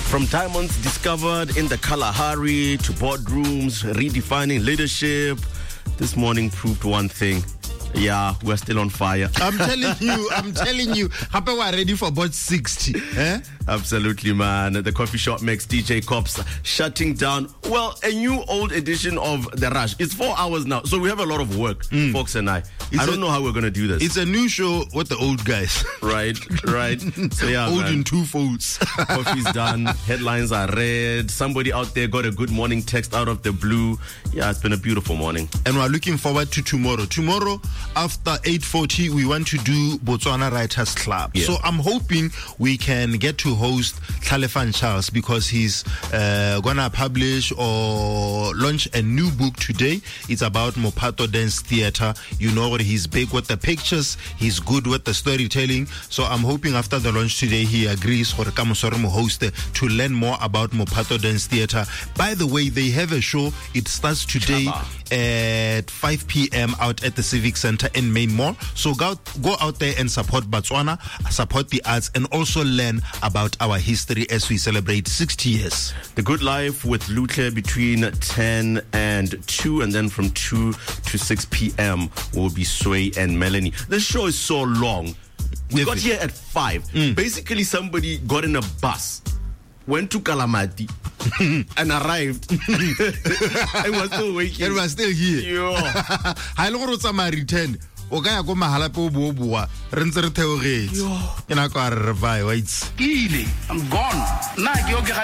From diamonds discovered in the Kalahari to boardrooms, redefining leadership, this morning proved one thing. Yeah, we're still on fire. I'm telling you. Happy we're ready for about 60. Eh? Absolutely, man. The coffee shop makes DJ Cops shutting down, well, a new old edition of The Rush. It's 4 hours now, so we have a lot of work, Fox and I. I don't know how we're going to do this. It's a new show with the old guys. Right. So yeah, old man. in two folds. Coffee's done. Headlines are read. Somebody out there got a good morning text out of the blue. Yeah, it's been a beautiful morning. And we're looking forward to tomorrow. Tomorrow, after 8:40, we want to do Botswana Writers Club. Yeah. So I'm hoping we can get to host Tlalefan Charles because he's gonna publish or launch a new book today. It's about Mophato Dance Theatre. You know what, he's big with the pictures, he's good with the storytelling. So I'm hoping after the launch today he agrees for Kamusoro host to learn more about Mophato Dance Theatre. By the way, they have a show. It starts today at 5 p.m. out at the Civic Center in Main Mall. So go out there and support Botswana, support the arts, and also learn about our history as we celebrate 60 years. The Good Life with Lutle between 10 and 2, and then from 2 to 6 p.m. will be Sway and Melanie. The show is so long. We got here at 5. Basically, somebody got in a bus, went to Kalamati, and arrived. And was still waking. And was still here. Yo. Ha ile go tsamaya return. O ka ya go mahala pe o boa re ntse re theogetse. Ke na ka re vai waits. I'm gone.